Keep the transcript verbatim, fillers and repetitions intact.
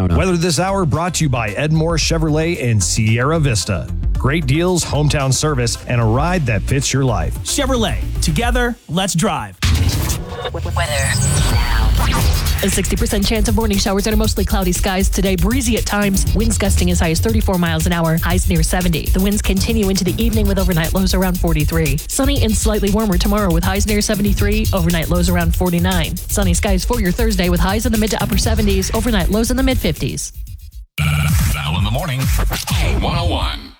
Arizona. Weather this hour brought to you by Edmore Chevrolet in Sierra Vista. Great deals, hometown service, and a ride that fits your life. Chevrolet. Together, let's drive. Weather now. A sixty percent chance of morning showers under mostly cloudy skies today. Breezy at times. Winds gusting as high as thirty-four miles an hour. Highs near seventy. The winds continue into the evening with overnight lows around forty-three. Sunny and slightly warmer tomorrow with highs near seventy-three. Overnight lows around forty-nine. Sunny skies for your Thursday with highs in the mid to upper seventies. Overnight lows in the mid fifties. Now in the morning. one oh one.